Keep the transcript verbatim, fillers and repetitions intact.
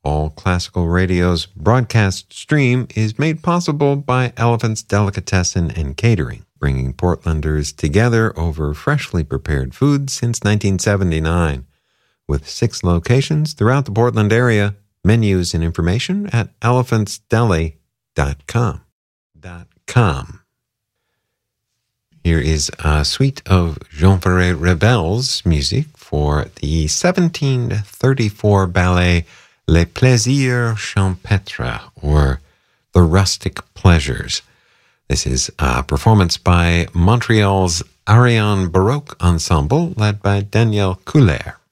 All Classical Radio's broadcast stream is made possible by Elephant's Delicatessen and Catering, bringing Portlanders together over freshly prepared food since nineteen seventy-nine. With six locations throughout the Portland area, menus and information at elephants deli dot com. .com. Here is a suite of Jean-Ferré Rebel's music for the seventeen thirty-four ballet Les Plaisirs Champêtres, or The Rustic Pleasures. This is a performance by Montreal's Ariane Baroque Ensemble, led by Danielle Couler.